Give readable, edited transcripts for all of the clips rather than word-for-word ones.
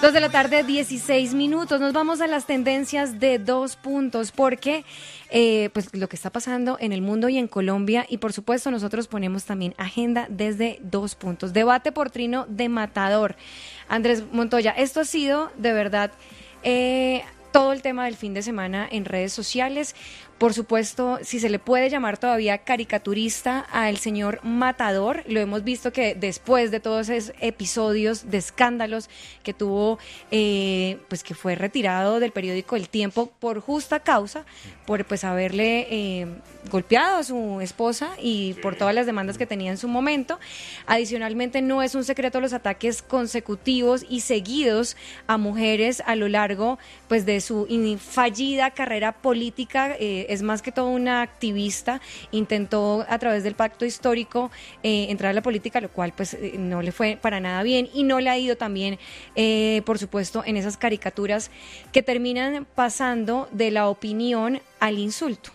2 de la tarde, 16 minutos. Nos vamos a las tendencias de 2 puntos, porque pues lo que está pasando en el mundo y en Colombia, y por supuesto nosotros ponemos también agenda desde 2 puntos. Debate por trino de Matador. Andrés Montoya, esto ha sido de verdad todo el tema del fin de semana en redes sociales. Por supuesto, si se le puede llamar todavía caricaturista al señor Matador, lo hemos visto que después de todos esos episodios de escándalos que tuvo, pues que fue retirado del periódico El Tiempo por justa causa, por pues haberle golpeado a su esposa y por todas las demandas que tenía en su momento. Adicionalmente, no es un secreto los ataques consecutivos y seguidos a mujeres a lo largo pues de su fallida carrera política. Es más que todo una activista, intentó a través del pacto histórico entrar a la política, lo cual pues no le fue para nada bien, y no le ha ido también, por supuesto, en esas caricaturas que terminan pasando de la opinión al insulto.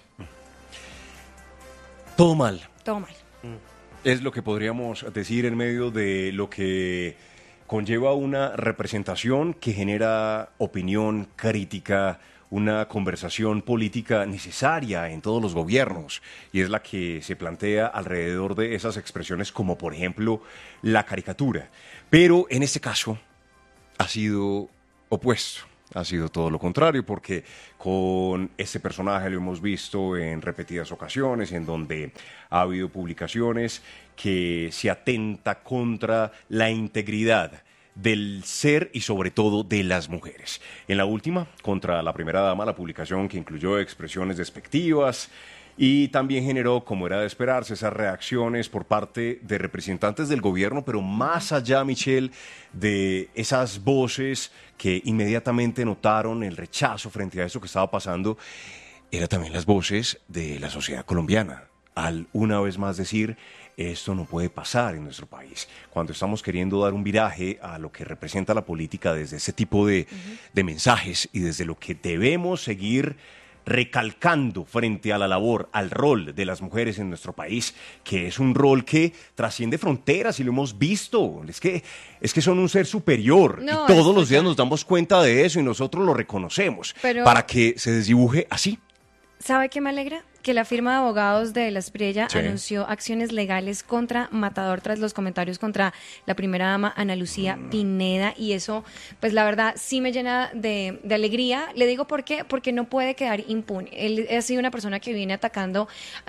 Todo mal. Todo mal. Es lo que podríamos decir en medio de lo que conlleva una representación que genera opinión crítica, una conversación política necesaria en todos los gobiernos, y es la que se plantea alrededor de esas expresiones, como por ejemplo la caricatura. Pero en este caso ha sido opuesto, ha sido todo lo contrario, porque con este personaje lo hemos visto en repetidas ocasiones, en donde ha habido publicaciones que se atenta contra la integridad del ser y sobre todo de las mujeres. En la última, contra la primera dama, la publicación que incluyó expresiones despectivas y también generó, como era de esperarse, esas reacciones por parte de representantes del gobierno, pero más allá, Michelle, de esas voces que inmediatamente notaron el rechazo frente a eso que estaba pasando, eran también las voces de la sociedad colombiana, al una vez más decir: esto no puede pasar en nuestro país. Cuando estamos queriendo dar un viraje a lo que representa la política desde ese tipo de mensajes y desde lo que debemos seguir recalcando frente a la labor, al rol de las mujeres en nuestro país, que es un rol que trasciende fronteras y lo hemos visto. Es que son un ser superior, y todos los días nos damos cuenta de eso y nosotros lo reconocemos. Pero, para que se desdibuje así. ¿Sabe qué me alegra? Que la firma de abogados de La Espriella anunció acciones legales contra Matador tras los comentarios contra la primera dama Ana Lucía Pineda, y eso, pues la verdad, sí me llena de alegría. Le digo por qué, porque no puede quedar impune. Él ha sido una persona que viene atacando,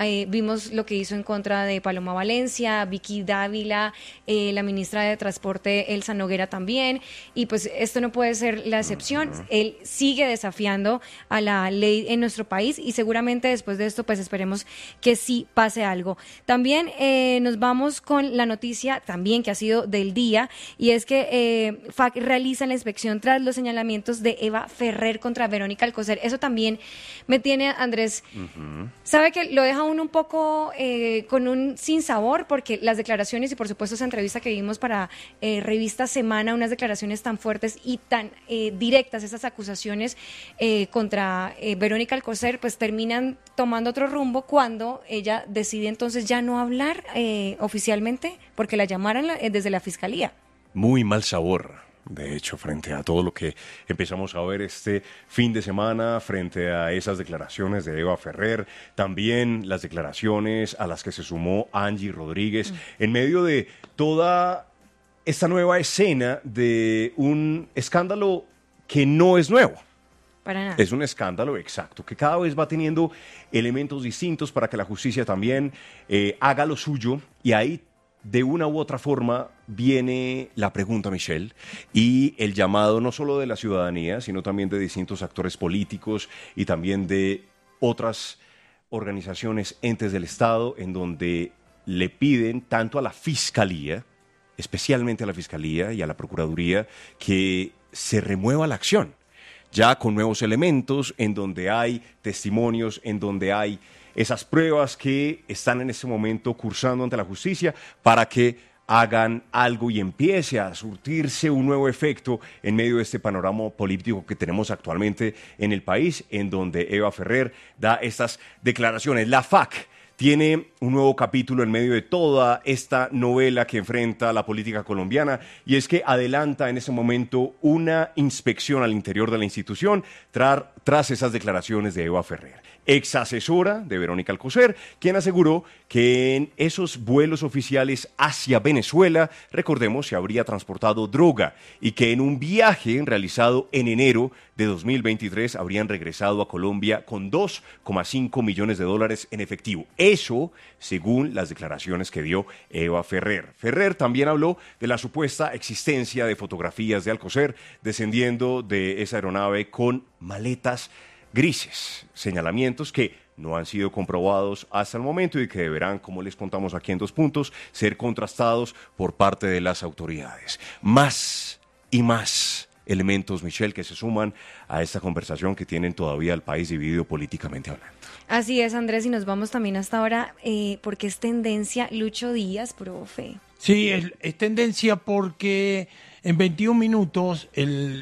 vimos lo que hizo en contra de Paloma Valencia, Vicky Dávila, la ministra de Transporte Elsa Noguera también, y pues esto no puede ser la excepción. Él sigue desafiando a la ley en nuestro país, y seguramente después de esto pues esperemos que sí pase algo. También nos vamos con la noticia también que ha sido del día, y es que FAC realiza la inspección tras los señalamientos de Eva Ferrer contra Verónica Alcocer. Eso también me tiene, Andrés, sabe que lo deja uno un poco con un sinsabor, porque las declaraciones y por supuesto esa entrevista que vimos para Revista Semana, unas declaraciones tan fuertes y tan directas, esas acusaciones contra Verónica Alcocer, pues terminan tomando otro rumbo cuando ella decide entonces ya no hablar oficialmente, porque la llamaron desde la fiscalía. Muy mal sabor, de hecho, frente a todo lo que empezamos a ver este fin de semana, frente a esas declaraciones de Eva Ferrer, también las declaraciones a las que se sumó Angie Rodríguez, en medio de toda esta nueva escena de un escándalo que no es nuevo. Para nada. Es un escándalo, exacto, que cada vez va teniendo elementos distintos para que la justicia también haga lo suyo, y ahí de una u otra forma viene la pregunta, Michelle, y el llamado no solo de la ciudadanía, sino también de distintos actores políticos y también de otras organizaciones, entes del Estado, en donde le piden tanto a la Fiscalía, especialmente a la Fiscalía y a la Procuraduría, que se remueva la acción, ya con nuevos elementos, en donde hay testimonios, en donde hay esas pruebas que están en este momento cursando ante la justicia, para que hagan algo y empiece a surtirse un nuevo efecto en medio de este panorama político que tenemos actualmente en el país, en donde Eva Ferrer da estas declaraciones. La FAC tiene un nuevo capítulo en medio de toda esta novela que enfrenta la política colombiana, y es que adelanta en ese momento una inspección al interior de la institución tras esas declaraciones de Eva Ferrer, ex asesora de Verónica Alcocer, quien aseguró que en esos vuelos oficiales hacia Venezuela, recordemos, se habría transportado droga y que en un viaje realizado en enero de 2023 habrían regresado a Colombia con $2,5 millones en efectivo. Eso según las declaraciones que dio Eva Ferrer. Ferrer también habló de la supuesta existencia de fotografías de Alcocer descendiendo de esa aeronave con maletas grises, señalamientos que no han sido comprobados hasta el momento y que deberán, como les contamos aquí en 2 puntos, ser contrastados por parte de las autoridades. Más y más elementos, Michelle, que se suman a esta conversación que tienen todavía el país dividido políticamente hablando. Así es, Andrés, y nos vamos también hasta ahora, porque es tendencia Lucho Díaz, profe. Sí, es tendencia porque en 21 minutos el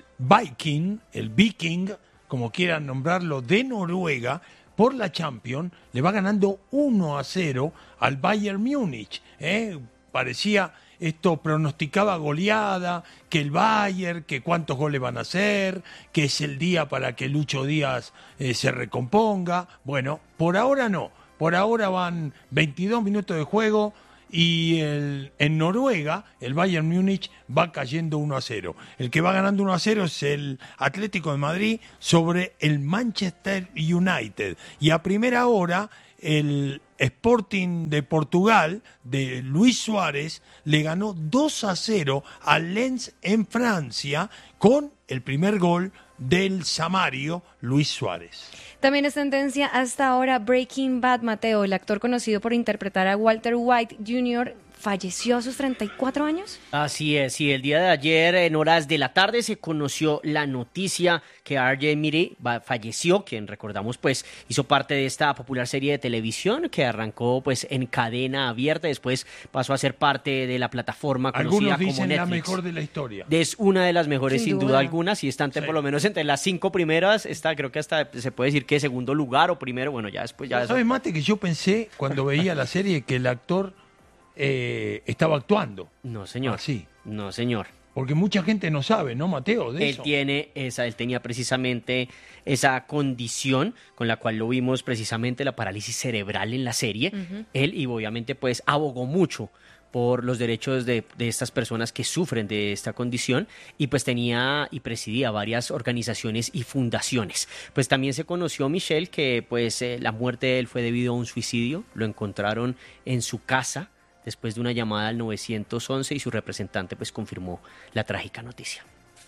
Viking, como quieran nombrarlo, de Noruega, por la Champions, le va ganando 1-0 al Bayern Múnich. Parecía, esto pronosticaba goleada, que el Bayern, que cuántos goles van a hacer, que es el día para que Lucho Díaz se recomponga. Bueno, por ahora no. Por ahora van 22 minutos de juego, y en Noruega el Bayern Múnich va cayendo 1-0. El que va ganando 1-0 es el Atlético de Madrid sobre el Manchester United. Y a primera hora el Sporting de Portugal de Luis Suárez le ganó 2-0 al Lens en Francia con el primer gol del Samario Luis Suárez. También es tendencia hasta ahora Breaking Bad. Mateo, el actor conocido por interpretar a Walter White Jr., falleció a sus 34 años. Así es, y el día de ayer en horas de la tarde se conoció la noticia que R.J. Miri falleció, quien recordamos pues hizo parte de esta popular serie de televisión que arrancó pues en cadena abierta, después pasó a ser parte de la plataforma conocida como Netflix. Algunos dicen la mejor de la historia. Es una de las mejores sin duda alguna, si están por lo menos entre las 5 primeras, está, creo que hasta se puede decir que segundo lugar o primero, bueno, ya después ya... ¿Sabes, Mate, que yo pensé cuando veía la serie que el actor estaba actuando? No, señor. Así. No, señor. Porque mucha gente no sabe, ¿no, Mateo? De eso. Él tenía precisamente esa condición con la cual lo vimos precisamente, la parálisis cerebral en la serie. Uh-huh. Él, y obviamente pues abogó mucho por los derechos de estas personas que sufren de esta condición, y pues tenía y presidía varias organizaciones y fundaciones. Pues también se conoció, Michelle, que pues la muerte de él fue debido a un suicidio. Lo encontraron en su casa después de una llamada al 911 y su representante pues confirmó la trágica noticia.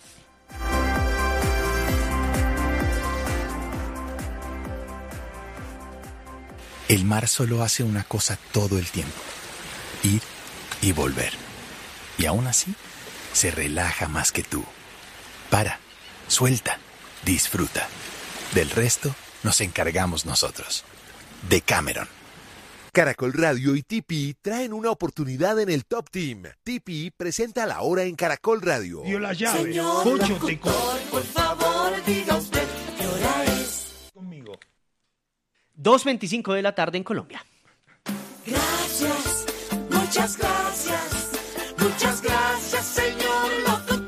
El mar solo hace una cosa todo el tiempo: ir y volver. Y aún así, se relaja más que tú. Para, suelta, disfruta. Del resto, nos encargamos nosotros. Decameron. Caracol Radio y TPI traen una oportunidad en el Top Team. TPI presenta La Hora en Caracol Radio. Dio la llave. Señor locutor, por favor, diga usted qué hora es. Conmigo. 2:25 de la tarde en Colombia. Gracias, muchas gracias, señor locutor.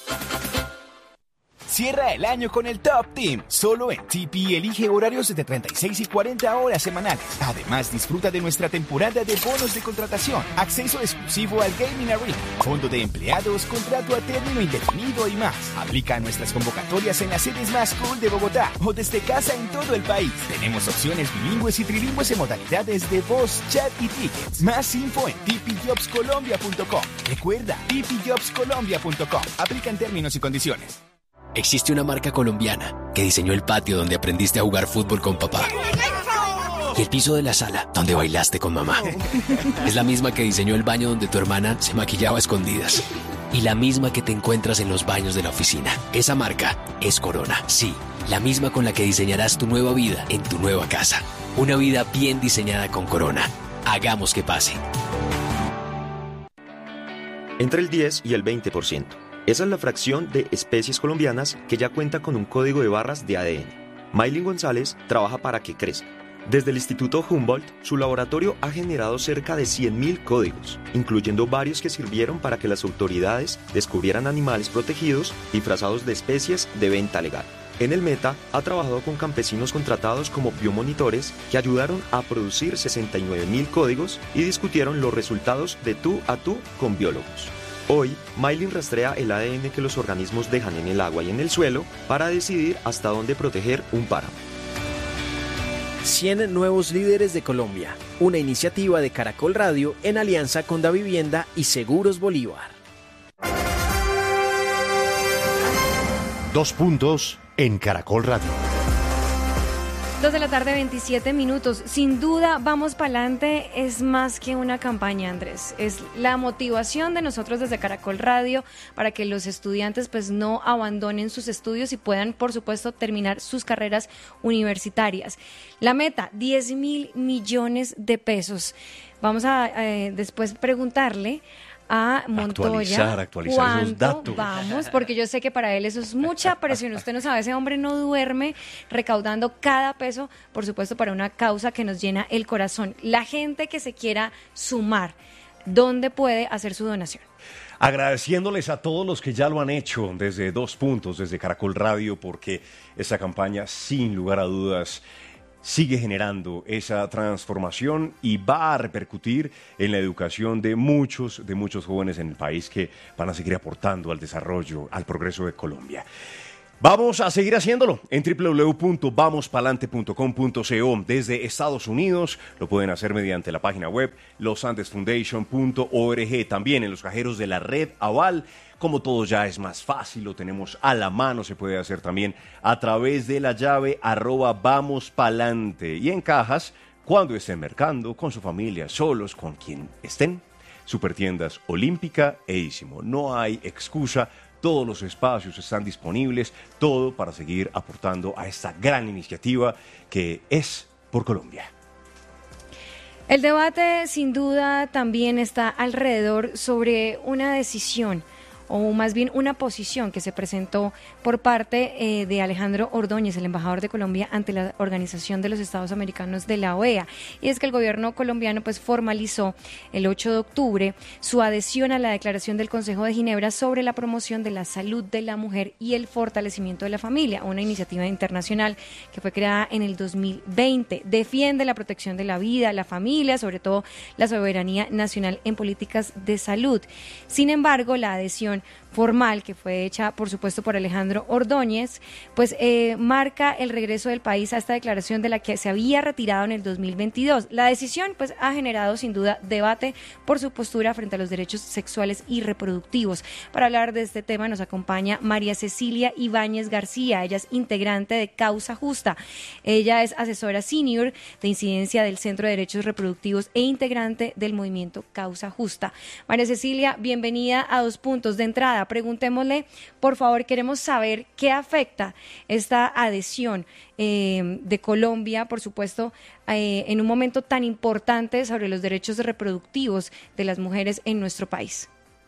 Cierra el año con el Top Team. Solo en TPI elige horarios de 36 y 40 horas semanales. Además, disfruta de nuestra temporada de bonos de contratación, acceso exclusivo al Gaming Arena, fondo de empleados, contrato a término indefinido y más. Aplica a nuestras convocatorias en las sedes más cool de Bogotá o desde casa en todo el país. Tenemos opciones bilingües y trilingües en modalidades de voz, chat y tickets. Más info en tpjobscolombia.com. Recuerda, tpjobscolombia.com. Aplican términos y condiciones. Existe una marca colombiana que diseñó el patio donde aprendiste a jugar fútbol con papá. Y el piso de la sala donde bailaste con mamá. Es la misma que diseñó el baño donde tu hermana se maquillaba a escondidas. Y la misma que te encuentras en los baños de la oficina. Esa marca es Corona. Sí, la misma con la que diseñarás tu nueva vida en tu nueva casa. Una vida bien diseñada con Corona. Hagamos que pase. Entre el 10 y el 20%. Esa es la fracción de especies colombianas que ya cuenta con un código de barras de ADN. Maylin González trabaja para que crezca, Desde el Instituto Humboldt, su laboratorio ha generado cerca de 100.000 códigos, incluyendo varios que sirvieron para que las autoridades descubrieran animales protegidos disfrazados de especies de venta legal. En el Meta ha trabajado con campesinos contratados como biomonitores que ayudaron a producir 69.000 códigos y discutieron los resultados de tú a tú con biólogos. Hoy, Maylin rastrea el ADN que los organismos dejan en el agua y en el suelo para decidir hasta dónde proteger un páramo. 100 nuevos líderes de Colombia, una iniciativa de Caracol Radio en alianza con Davivienda y Seguros Bolívar. 2 puntos en Caracol Radio. 2 de la tarde, 27 minutos. Sin duda, Vamos Pa'lante es más que una campaña, Andrés. Es la motivación de nosotros desde Caracol Radio para que los estudiantes pues no abandonen sus estudios y puedan, por supuesto, terminar sus carreras universitarias. La meta, 10.000 millones de pesos. Vamos a después preguntarle a Montoya actualizar esos datos. Vamos, porque yo sé que para él eso es mucha presión. Usted no sabe, ese hombre no duerme recaudando cada peso, por supuesto, para una causa que nos llena el corazón. La gente que se quiera sumar, ¿dónde puede hacer su donación? Agradeciéndoles a todos los que ya lo han hecho desde 2 puntos, desde Caracol Radio, porque esta campaña, sin lugar a dudas, sigue generando esa transformación y va a repercutir en la educación de muchos jóvenes en el país que van a seguir aportando al desarrollo, al progreso de Colombia. Vamos a seguir haciéndolo en www.vamospalante.com.co. Desde Estados Unidos lo pueden hacer mediante la página web losandesfoundation.org. También en los cajeros de la red Aval. Como todo ya es más fácil, lo tenemos a la mano, se puede hacer también a través de la llave @vamospalante. Y en cajas, cuando estén mercando, con su familia, solos, con quien estén. Supertiendas Olímpica e Ísimo. No hay excusa, todos los espacios están disponibles, todo para seguir aportando a esta gran iniciativa que es por Colombia. El debate, sin duda, también está alrededor sobre una decisión, o más bien una posición que se presentó por parte de Alejandro Ordóñez, el embajador de Colombia ante la Organización de los Estados Americanos de la OEA. Y es que el gobierno colombiano pues formalizó el 8 de octubre su adhesión a la declaración del Consejo de Ginebra sobre la promoción de la salud de la mujer y el fortalecimiento de la familia, una iniciativa internacional que fue creada en el 2020. Defiende la protección de la vida, la familia, sobre todo la soberanía nacional en políticas de salud. Sin embargo, la adhesión formal que fue hecha, por supuesto, por Alejandro Ordóñez, pues marca el regreso del país a esta declaración de la que se había retirado en el 2022. La decisión, pues, ha generado sin duda debate por su postura frente a los derechos sexuales y reproductivos. Para hablar de este tema nos acompaña María Cecilia Ibáñez García. Ella es integrante de Causa Justa. Ella es asesora senior de incidencia del Centro de Derechos Reproductivos e integrante del movimiento Causa Justa. María Cecilia, bienvenida a 2 puntos. De entrada, preguntémosle, por favor, queremos saber qué afecta esta adhesión de Colombia, por supuesto, en un momento tan importante sobre los derechos reproductivos de las mujeres en nuestro país.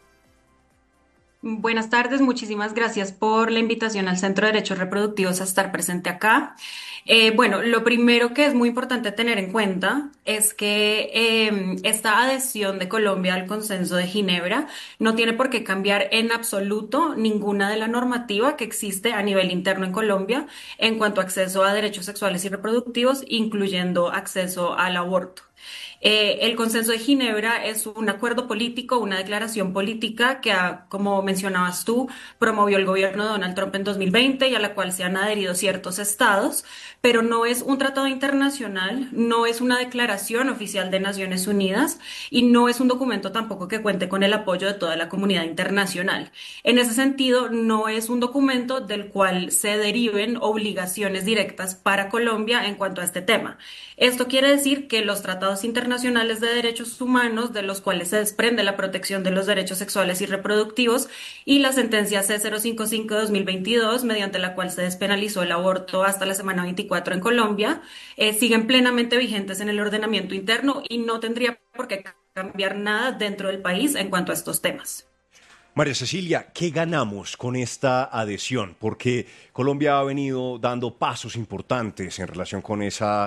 Buenas tardes, muchísimas gracias por la invitación al Centro de Derechos Reproductivos a estar presente acá. Bueno, lo primero que es muy importante tener en cuenta es que esta adhesión de Colombia al Consenso de Ginebra no tiene por qué cambiar en absoluto ninguna de la normativa que existe a nivel interno en Colombia en cuanto a acceso a derechos sexuales y reproductivos, incluyendo acceso al aborto. El Consenso de Ginebra es un acuerdo político, una declaración política que, como mencionabas tú, promovió el gobierno de Donald Trump en 2020 y a la cual se han adherido ciertos estados, pero no es un tratado internacional, no es una declaración oficial de Naciones Unidas y no es un documento tampoco que cuente con el apoyo de toda la comunidad internacional. En ese sentido, no es un documento del cual se deriven obligaciones directas para Colombia en cuanto a este tema. Esto quiere decir que los tratados internacionales de derechos humanos, de los cuales se desprende la protección de los derechos sexuales y reproductivos, y la sentencia C-055 de 2022, mediante la cual se despenalizó el aborto hasta la semana 24 en Colombia, siguen plenamente vigentes en el ordenamiento interno y no tendría por qué cambiar nada dentro del país en cuanto a estos temas. María Cecilia, ¿qué ganamos con esta adhesión? Porque Colombia ha venido dando pasos importantes en relación con esa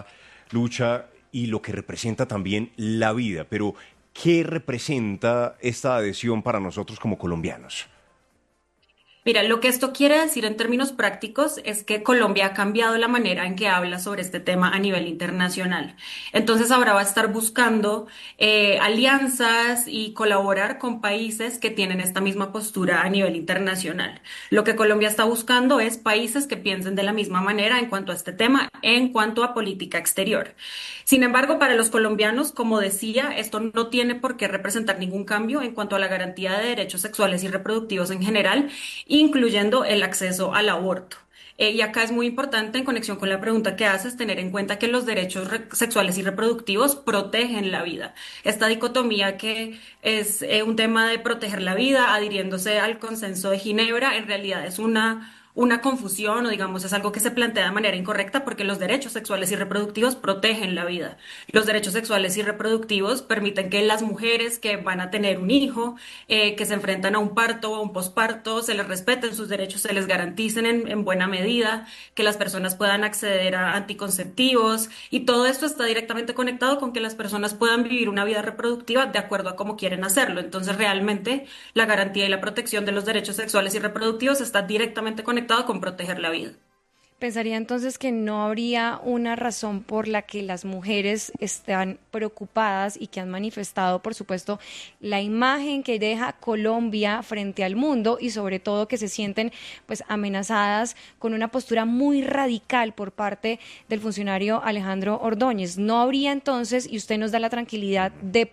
lucha y lo que representa también la vida. Pero, ¿qué representa esta adhesión para nosotros como colombianos? Mira, lo que esto quiere decir en términos prácticos es que Colombia ha cambiado la manera en que habla sobre este tema a nivel internacional. Entonces ahora va a estar buscando alianzas y colaborar con países que tienen esta misma postura a nivel internacional. Lo que Colombia está buscando es países que piensen de la misma manera en cuanto a este tema, en cuanto a política exterior. Sin embargo, para los colombianos, como decía, esto no tiene por qué representar ningún cambio en cuanto a la garantía de derechos sexuales y reproductivos en general, incluyendo el acceso al aborto. Y acá es muy importante, en conexión con la pregunta que haces, tener en cuenta que los derechos sexuales y reproductivos protegen la vida. Esta dicotomía que es un tema de proteger la vida, adhiriéndose al Consenso de Ginebra, en realidad es una confusión, o digamos es algo que se plantea de manera incorrecta, porque los derechos sexuales y reproductivos protegen la vida. Los derechos sexuales y reproductivos permiten que las mujeres que van a tener un hijo, que se enfrentan a un parto o a un posparto, se les respeten sus derechos, se les garanticen en buena medida, que las personas puedan acceder a anticonceptivos, y todo esto está directamente conectado con que las personas puedan vivir una vida reproductiva de acuerdo a cómo quieren hacerlo. Entonces realmente la garantía y la protección de los derechos sexuales y reproductivos está directamente conectado con proteger la vida. Pensaría entonces que no habría una razón por la que las mujeres están preocupadas y que han manifestado, por supuesto, la imagen que deja Colombia frente al mundo, y sobre todo que se sienten pues amenazadas con una postura muy radical por parte del funcionario Alejandro Ordóñez. No habría entonces, y usted nos da la tranquilidad de